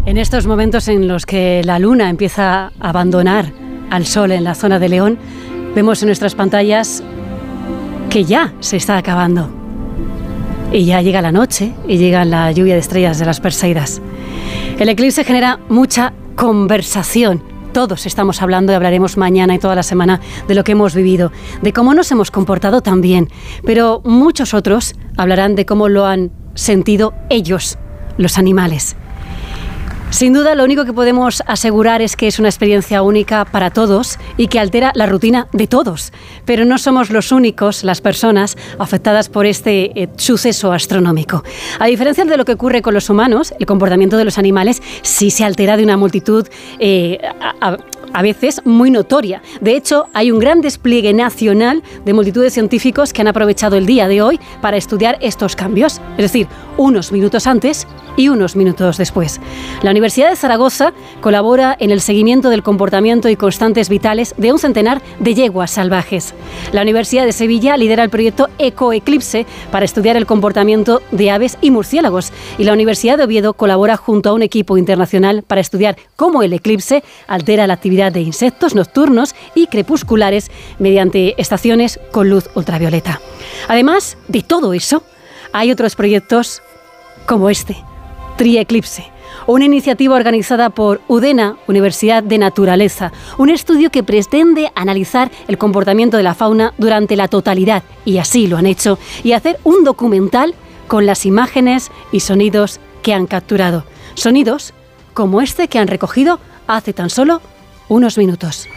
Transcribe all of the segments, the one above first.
En estos momentos en los que la luna empieza a abandonar al sol en la zona de León, vemos en nuestras pantallas que ya se está acabando. Y ya llega la noche y llega la lluvia de estrellas de las Perseidas. El eclipse genera mucha conversación. Todos estamos hablando y hablaremos mañana y toda la semana de lo que hemos vivido, de cómo nos hemos comportado tan bien, pero muchos otros hablarán de cómo lo han sentido ellos, los animales. Sin duda, lo único que podemos asegurar es que es una experiencia única para todos y que altera la rutina de todos. Pero no somos los únicos, las personas, afectadas por este suceso astronómico. A diferencia de lo que ocurre con los humanos, el comportamiento de los animales sí se altera de una multitud a veces muy notoria. De hecho, hay un gran despliegue nacional de multitud de científicos que han aprovechado el día de hoy para estudiar estos cambios, es decir, unos minutos antes y unos minutos después. La Universidad de Zaragoza colabora en el seguimiento del comportamiento y constantes vitales de un centenar de yeguas salvajes. La Universidad de Sevilla lidera el proyecto Ecoeclipse para estudiar el comportamiento de aves y murciélagos. Y la Universidad de Oviedo colabora junto a un equipo internacional para estudiar cómo el eclipse altera la actividad de insectos nocturnos y crepusculares mediante estaciones con luz ultravioleta. Además de todo eso, hay otros proyectos como este, Trieclipse, una iniciativa organizada por UDENA, Universidad de Naturaleza, un estudio que pretende analizar el comportamiento de la fauna durante la totalidad, y así lo han hecho, y hacer un documental con las imágenes y sonidos que han capturado. Sonidos como este que han recogido hace tan solo unos minutos.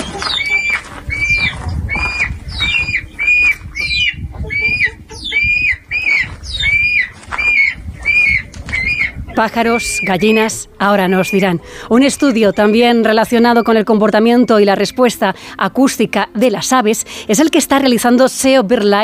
Pájaros, gallinas, ahora nos dirán. Un estudio también relacionado con el comportamiento y la respuesta acústica de las aves es el que está realizando SEO BirdLife